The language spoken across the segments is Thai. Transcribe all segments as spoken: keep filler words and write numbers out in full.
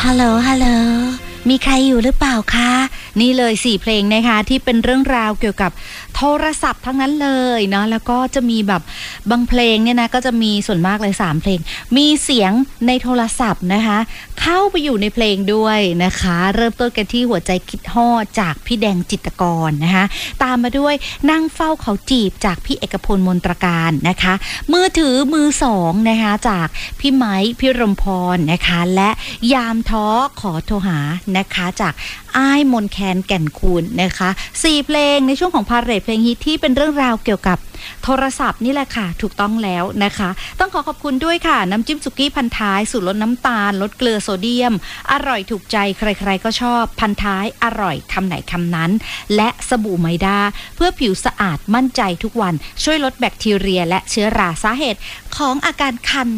ฮัลโหลฮัลโหลมีใครอยู่หรือเปล่าคะนี่เลยสี่เพลงนะคะที่เป็นเรื่องราวเกี่ยวกับโทรศัพท์ทั้งนั้นเลยเนาะแล้วก็จะมีแบบบางเพลงเนี่ยนะก็จะมีส่วนมากเลยสามเพลงมีเสียงในโทรศัพท์นะคะเข้าไปอยู่ในเพลงด้วยนะคะเริ่มต้นกันที่หัวใจคิดฮอดจากพี่แดงจิตรกรนะคะตามมาด้วยนั่งเฝ้าเขาจีบจากพี่เอกพลมนตรการนะคะมือถือมือสองนะคะจากพี่ไม้พี่รมพรนะคะและยามท้อขอโทรหานะคะจากอ้ายมนแคนแก่นคูณนะคะสี่เพลงในช่วงของพาเหรดเพลงฮิตที่เป็นเรื่องราวเกี่ยวกับโทรศัพท์นี่แหละค่ะถูกต้องแล้วนะคะต้องขอขอบคุณด้วยค่ะน้ำจิ้มสุกี้พันท้ายสูตรลดน้ำตาลลดเกลือโซเดียมอร่อยถูกใจใครๆก็ชอบพันท้ายอร่อยคำไหนคำนั้นและสบู่ไมด้าเพื่อผิวสะอาดมั่นใจทุกวันช่วยลดแบคทีเรียและเชื้อราสาเหตุของอาการคัน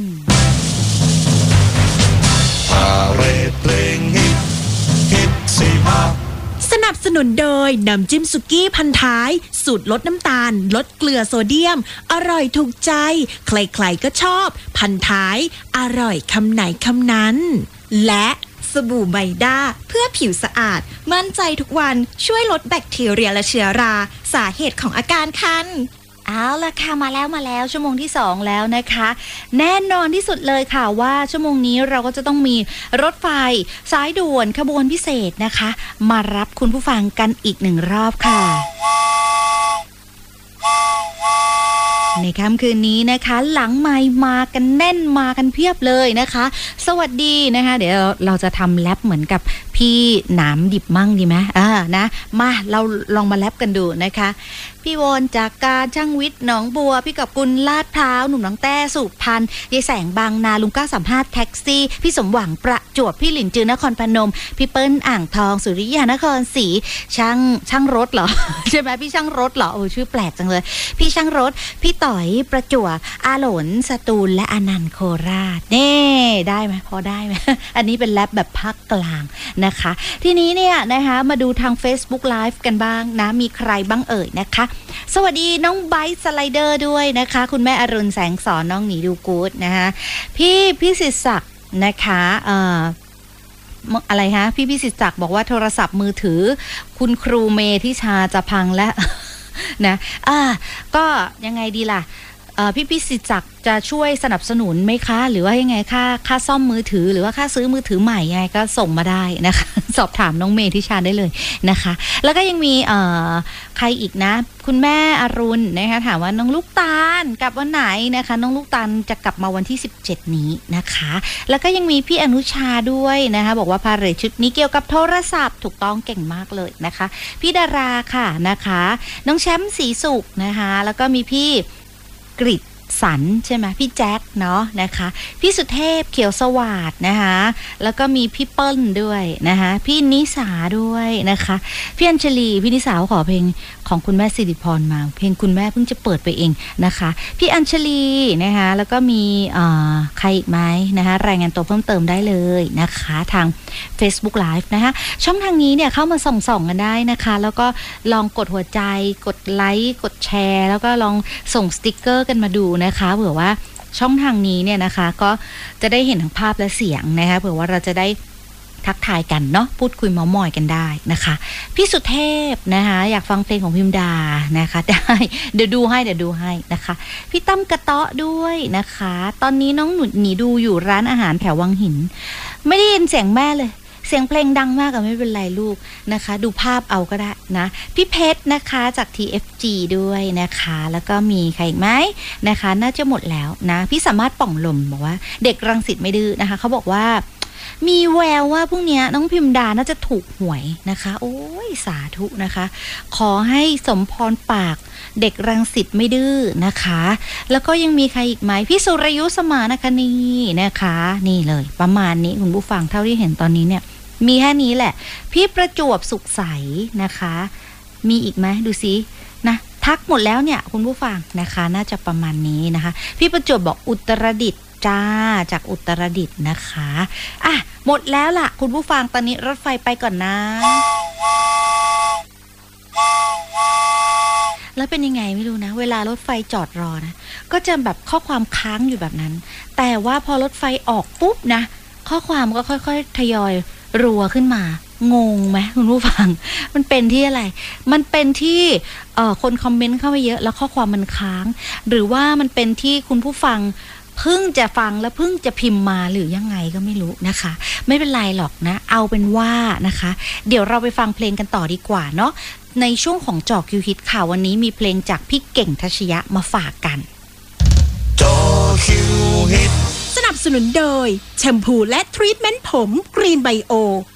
พาเหรดเพลงฮิตฮิตสี่ห้าสนับสนุนโดยน้ำจิ้มสุกี้พันท้ายสูตรลดน้ำตาลลดเกลือโซเดียมอร่อยถูกใจใครๆก็ชอบพันท้ายอร่อยคำไหนคำนั้นและสบู่ไมด้าเพื่อผิวสะอาดมั่นใจทุกวันช่วยลดแบคทีเรียและเชื้อราสาเหตุของอาการคันเอาล่ะค่ะมาแล้วมาแล้วชั่วโมงที่สองแล้วนะคะแน่นอนที่สุดเลยค่ะว่าชั่วโมงนี้เราก็จะต้องมีรถไฟสายด่วนขบวนพิเศษนะคะมารับคุณผู้ฟังกันอีกหนึ่งรอบค่ะในค่ำคืนนี้นะคะหลังไมค์มากันแน่นมากันเพียบเลยนะคะสวัสดีนะคะเดี๋ยวเราจะทำแรปเหมือนกับพี่หนามดิบมั่งดีไหมอ่านะมาเราลองมาแรปกันดูนะคะพี่วอนจากการช่างวิทย์หนองบัวพี่กับกุลลาดพร้าวหนุ่มน้องแต้สุพรรณยายแสงบางนาลุงเก้าสามห้าแท็กซี่พี่สมหวังประจวบพี่หลินจือนครพนมพี่เปิ้ลอ่างทองสุริยานครศรีช่างช่างรถเหรอ ใช่ไหมพี่ช่างรถเหรอโอ้ชื่อแปลกจังเลยพี่ช่างรถพี่ต่อยประจวบอาหลนสตูลและอนันต์โคราชเน่ได้ไหมพอได้ไหม อันนี้เป็นแรปแบบภาคกลางนะคะทีนี้เนี่ยนะคะมาดูทาง Facebook Live กันบ้างนะมีใครบ้างเอ่ยนะคะสวัสดีน้องไบท์สไลเดอร์ด้วยนะคะคุณแม่อรุณแสงสอนน้องหนีดูกู๊ดนะคะพี่พิสิทธิ์ศักดิ์นะคะเอ่ออะไรฮะพี่พิสิทธิ์ศักดิ์บอกว่าโทรศัพท์มือถือคุณครูเมทิชาจะพังแล้ว นะอ่าก็ยังไงดีล่ะพี่พิสิทธิ์ศักดิ์จะช่วยสนับสนุนไหมคะหรือว่ายังไงค่าค่าซ่อมมือถือหรือว่าค่าซื้อมือถือใหม่ยังไงก็ส่งมาได้นะคะ สอบถามน้องเมย์ทิชาได้เลยนะคะแล้วก็ยังมีใครอีกนะคุณแม่อรุณนะคะถามว่าน้องลูกตาลกลับวันไหนนะคะน้องลูกตาลจะกลับมาวันที่สิบเจ็ดนี้นะคะแล้วก็ยังมีพี่อนุชาด้วยนะคะบอกว่าพาเหรดชุดนี้เกี่ยวกับโทรศัพท์ถูกต้องเก่งมากเลยนะคะพี่ดาราค่ะนะคะน้องแชมป์ศรีสุขนะคะแล้วก็มีพี่กฤษสันใช่ไหมพี่แจ็คเนาะนะคะพี่สุเทพเขียวสวัสดนะคะแล้วก็มีพี่เปิ้ลด้วยนะคะพี่นิสาด้วยนะคะพี่อัญชลีพี่นิสาขอเพลงของคุณแม่สิริพรมาเพลงคุณแม่เพิ่งจะเปิดไปเองนะคะพี่อัญชลีนะคะแล้วก็มีใครอีกไหมนะคะรายงานตัวเพิ่มเติมได้เลยนะคะทาง Facebook Live นะคะช่องทางนี้เนี่ยเข้ามาส่องๆกันได้นะคะแล้วก็ลองกดหัวใจกดไลค์กดแชร์แล้วก็ลองส่งสติ๊กเกอร์กันมาดูนะคะเผื่อว่าช่องทางนี้เนี่ยนะคะก็จะได้เห็นทั้งภาพและเสียงนะคะเผื่อว่าเราจะได้ทักทายกันเนาะพูดคุยเม้ามอยกันได้นะคะพี่สุเทพนะคะอยากฟังเพลงของพิมดานะคะได้เดี๋ยวดูให้เดี๋ยวดูให้นะคะพี่ตั้มกระเตาะด้วยนะคะตอนนี้น้องหนุนหนีดูอยู่ร้านอาหารแถววังหินไม่ได้ยินเสียงแม่เลยเสียงเพลงดังมากอะไม่เป็นไรลูกนะคะดูภาพเอาก็ได้นะพี่เพชรนะคะจาก ที เอฟ จี ด้วยนะคะแล้วก็มีใครอีกไหมนะคะน่าจะหมดแล้วนะพี่สามารถป่องลมบอกว่าเด็กรังสิตไม่ดื้อนะคะเขาบอกว่ามีแววว่าพรุ่งนี้น้องพิมดาน่าจะถูกหวยนะคะโอ้ยสาธุนะคะขอให้สมพรปากเด็กรังสิตไม่ดื้อนะคะแล้วก็ยังมีใครอีกไหมพี่สุรยุสมานคณีนะคะนี่เลยประมาณนี้คุณผู้ฟังเท่าที่เห็นตอนนี้เนี่ยมีแค่นี้แหละพี่ประจวบสุขใสนะคะมีอีกไหมดูซินะทักหมดแล้วเนี่ยคุณผู้ฟังนะคะน่าจะประมาณนี้นะคะพี่ประจวบบอกอุตรดิตถ์จ้าจากอุตรดิตถ์นะคะอ่ะหมดแล้วล่ะคุณผู้ฟังตอนนี้รถไฟไปก่อนนะแล้วเป็นยังไงไม่รู้นะเวลารถไฟจอดรอนะก็จะแบบข้อความค้างอยู่แบบนั้นแต่ว่าพอรถไฟออกปุ๊บนะข้อความก็ค่อยๆทยอยรัวขึ้นมางงไหมคุณผู้ฟังมันเป็นที่อะไรมันเป็นที่เอ่อคนคอมเมนต์เข้าไปเยอะแล้วข้อความมันค้างหรือว่ามันเป็นที่คุณผู้ฟังเพิ่งจะฟังแล้วเพิ่งจะพิมพ์มาหรือยังไงก็ไม่รู้นะคะไม่เป็นไรหรอกนะเอาเป็นว่านะคะเดี๋ยวเราไปฟังเพลงกันต่อดีกว่าเนาะในช่วงของจอคิวฮิตค่ะวันนี้มีเพลงจากพี่เก่งทัชยะมาฝากกันจอคิวฮิตสนับสนุนโดยแชมพูและทรีทเมนต์ผมกรีนไบโอ